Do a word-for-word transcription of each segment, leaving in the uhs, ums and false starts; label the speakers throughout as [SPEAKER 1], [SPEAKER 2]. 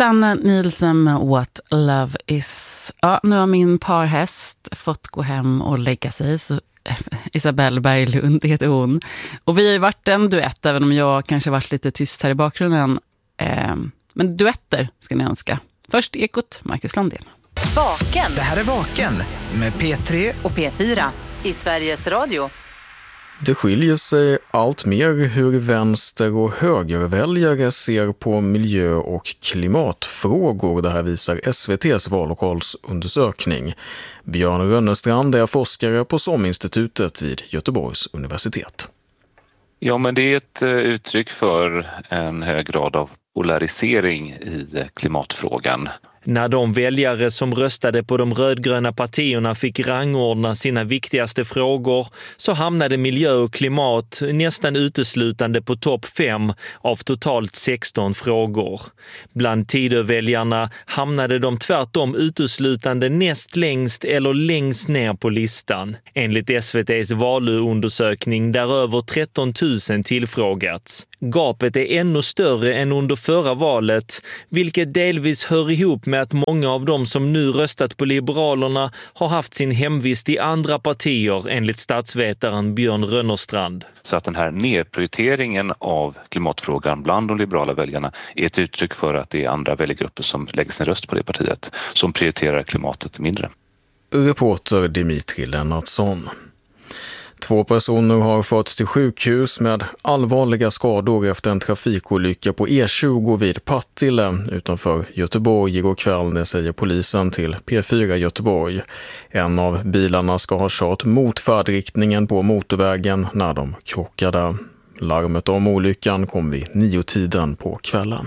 [SPEAKER 1] Sanna Nielsen med What Love Is. Ja, nu har min parhäst fått gå hem och lägga sig, så Isabelle Berglund heter hon. Och vi har ju varit en duett, även om jag kanske varit lite tyst här i bakgrunden. Eh, men duetter ska ni önska. Först Ekot, Marcus Landén.
[SPEAKER 2] Vaken.
[SPEAKER 3] Det här är Vaken med P tre
[SPEAKER 2] och P fyra i Sveriges Radio.
[SPEAKER 4] Det skiljer sig allt mer hur vänster- och högerväljare ser på miljö- och klimatfrågor. Det här visar S V T:s vallokalsundersökning. Björn Rönnestrand är forskare på SOM-institutet vid Göteborgs universitet.
[SPEAKER 5] Ja, men det är ett uttryck för en hög grad av polarisering i klimatfrågan.
[SPEAKER 6] När de väljare som röstade på de rödgröna partierna fick rangordna sina viktigaste frågor så hamnade miljö och klimat nästan uteslutande på topp fem av totalt sexton frågor. Bland Tidöväljarna hamnade de tvärtom uteslutande näst längst eller längst ner på listan. Enligt S V T:s valundersökning där över tretton tusen tillfrågats. Gapet är ännu större än under förra valet, vilket delvis hör ihop med att många av dem som nu röstat på Liberalerna har haft sin hemvist i andra partier, enligt statsvetaren Björn Rönnestrand.
[SPEAKER 5] Så att den här nedprioriteringen av klimatfrågan bland de liberala väljarna är ett uttryck för att det är andra väljargrupper som lägger sin röst på det partiet som prioriterar klimatet mindre.
[SPEAKER 4] Reporter Dimitri Lennartsson. Två personer har förts till sjukhus med allvarliga skador efter en trafikolycka på E tjugo vid Partille utanför Göteborg igår kväll, det säger polisen till P fyra Göteborg. En av bilarna ska ha kört mot färdriktningen på motorvägen när de krockade. Larmet om olyckan kom vid nio-tiden på kvällen.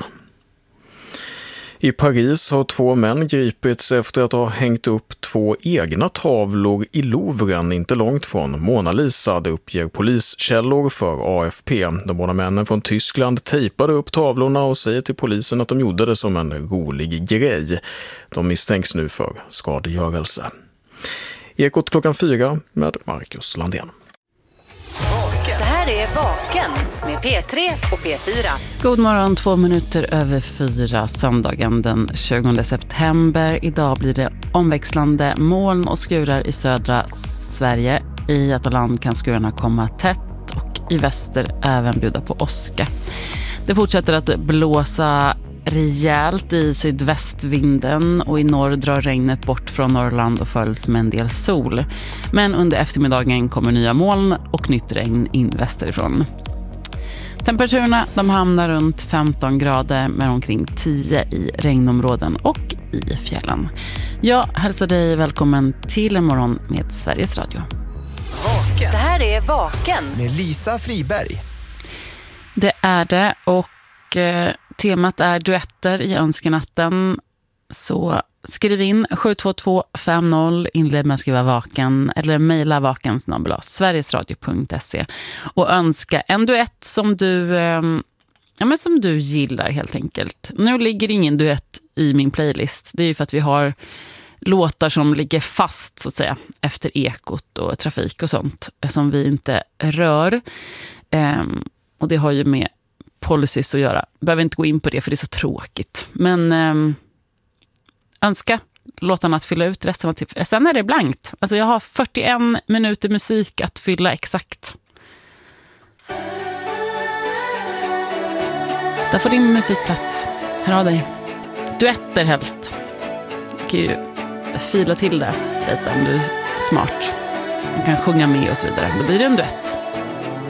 [SPEAKER 4] I Paris har två män gripits efter att ha hängt upp två egna tavlor i Louvren inte långt från Mona Lisa, det uppger poliskällor för A F P. De båda männen från Tyskland tejpade upp tavlorna och säger till polisen att de gjorde det som en rolig grej. De misstänks nu för skadegörelse. Ekot klockan fyra med Marcus Landén.
[SPEAKER 2] Det här är Vaken med P tre och P fyra.
[SPEAKER 1] God morgon, två minuter över fyra, söndagen den tjugonde september. Idag blir det omväxlande moln och skurar i södra Sverige. I Götaland kan skurarna komma tätt och i väster även bjuda på åska. Det fortsätter att blåsa rejält i sydvästvinden och i norr drar regnet bort från Norrland och följs med en del sol. Men under eftermiddagen kommer nya moln och nytt regn in västerifrån. Temperaturerna de hamnar runt femton grader med omkring tio i regnområden och i fjällen. Jag hälsar dig välkommen till en morgon med Sveriges Radio.
[SPEAKER 2] Vaken. Det här är Vaken
[SPEAKER 3] med Lisa Friberg.
[SPEAKER 1] Det är det och eh, temat är duetter i önskenatten. Så skriv in sju två två fem noll, inled med att skriva vaken eller mejla vaken snabel-a sverigesradio punkt se och önska en duett som du, eh, ja, men som du gillar helt enkelt. Nu ligger ingen duett i min playlist. Det är ju för att vi har låtar som ligger fast så att säga efter ekot och trafik och sånt som vi inte rör. Eh, och det har ju med policies att göra. Behöver inte gå in på det för det är så tråkigt. Men eh, önska låtarna att fylla ut resten av tiden. Sen är det blankt. Alltså jag har fyrtioen minuter musik att fylla exakt. Så där får din musikplats. Hör av dig. Duetter helst. Du kan ju fila till det lite om du är smart. Du kan sjunga med och så vidare. Då blir det en duett.